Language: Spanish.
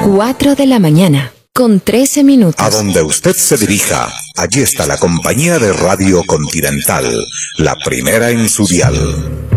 4 de la mañana, con 13 minutos. A donde usted se dirija, allí está la compañía de Radio Continental, la primera en su dial.